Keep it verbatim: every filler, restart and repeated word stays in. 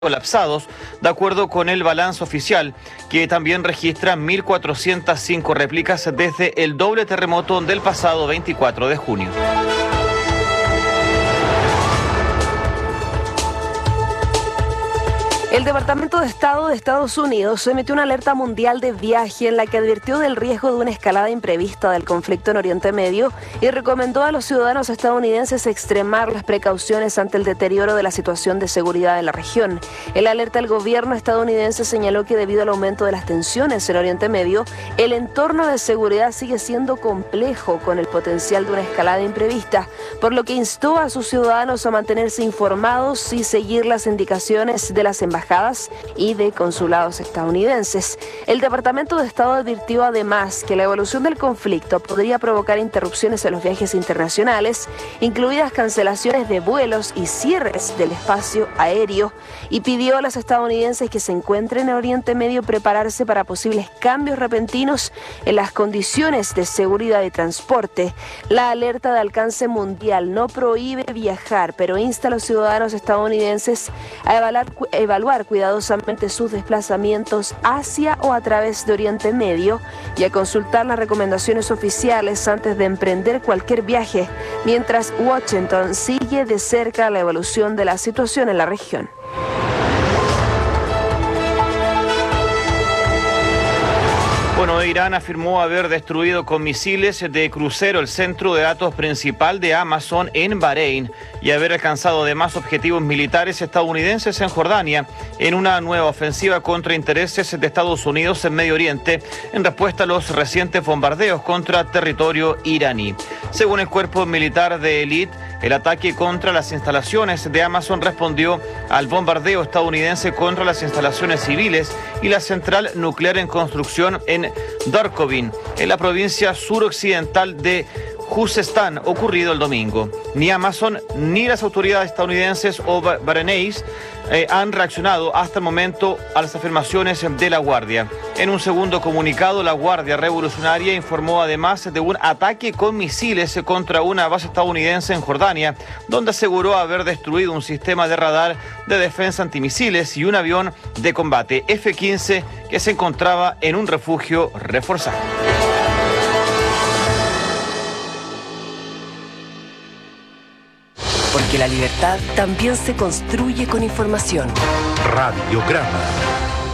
colapsados, de acuerdo con el balance oficial, que también registra mil cuatrocientas cinco réplicas desde el doble terremoto del pasado veinticuatro de junio. El Departamento de Estado de Estados Unidos emitió una alerta mundial de viaje en la que advirtió del riesgo de una escalada imprevista del conflicto en Oriente Medio y recomendó a los ciudadanos estadounidenses extremar las precauciones ante el deterioro de la situación de seguridad en la región. En la alerta, el gobierno estadounidense señaló que debido al aumento de las tensiones en Oriente Medio, el entorno de seguridad sigue siendo complejo con el potencial de una escalada imprevista, por lo que instó a sus ciudadanos a mantenerse informados y seguir las indicaciones de las embajadas y de consulados estadounidenses. El Departamento de Estado advirtió además que la evolución del conflicto podría provocar interrupciones en los viajes internacionales, incluidas cancelaciones de vuelos y cierres del espacio aéreo, y pidió a los estadounidenses que se encuentren en Oriente Medio prepararse para posibles cambios repentinos en las condiciones de seguridad y transporte. La alerta de alcance mundial no prohíbe viajar, pero insta a los ciudadanos estadounidenses a evaluar, evaluar cuidadosamente sus desplazamientos hacia o a través de Oriente Medio y a consultar las recomendaciones oficiales antes de emprender cualquier viaje, mientras Washington sigue de cerca la evolución de la situación en la región. Bueno, Irán afirmó haber destruido con misiles de crucero el centro de datos principal de Amazon en Bahrein y haber alcanzado además objetivos militares estadounidenses en Jordania en una nueva ofensiva contra intereses de Estados Unidos en Medio Oriente en respuesta a los recientes bombardeos contra territorio iraní. Según el cuerpo militar de élite, el ataque contra las instalaciones de Amazon respondió al bombardeo estadounidense contra las instalaciones civiles y la central nuclear en construcción en Darkovin, en la provincia suroccidental de Juzestán, ocurrido el domingo. Ni Amazon ni las autoridades estadounidenses o bahreíes eh, han reaccionado hasta el momento a las afirmaciones de la Guardia. En un segundo comunicado, la Guardia Revolucionaria informó además de un ataque con misiles contra una base estadounidense en Jordania, donde aseguró haber destruido un sistema de radar de defensa antimisiles y un avión de combate F quince que se encontraba en un refugio reforzado. Porque la libertad también se construye con información. Radiograma.